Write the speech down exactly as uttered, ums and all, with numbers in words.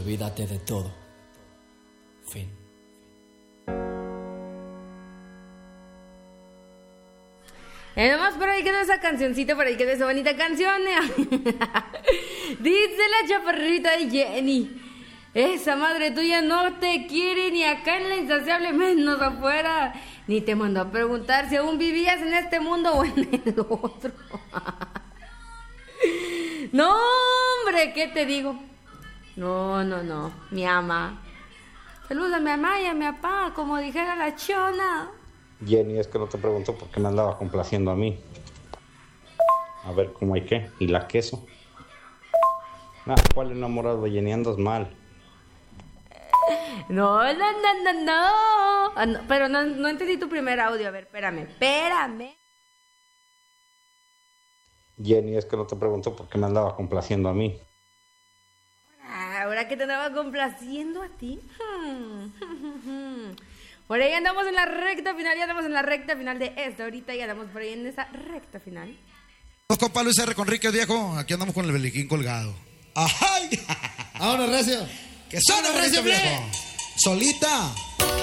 Olvídate de todo. Fin. Eh, nomás por ahí quedó esa cancioncita, por ahí quedó esa bonita canción. Dice la chaparrita de Jenny: esa madre tuya no te quiere ni acá en la insaciable, menos afuera. Ni te mandó a preguntar si aún vivías en este mundo o en el otro. No, hombre, ¿qué te digo? No, no, no, mi ama. Saluda a mi mamá y a mi papá, como dijera la chona. Jenny, es que no te pregunto por qué me andaba complaciendo a mí. A ver cómo hay qué. ¿Y la queso? Ah, ¿cuál enamorado, Jenny? Andas mal. No, no, no, no, no. Ah, no, pero no, no entendí tu primer audio. A ver, espérame, espérame. Jenny, es que no te pregunto por qué me andaba complaciendo a mí. Ahora que te andaba complaciendo a ti. Hmm. Por ahí andamos en la recta final, ya andamos en la recta final de esto. Ahorita ya andamos por ahí en esa recta final. Compa Luis R. Conríquez, viejo. Aquí andamos con el beliquín colgado. ¡Ay! Vámonos, recio. ¡Que suena, recio, viejo! Solita.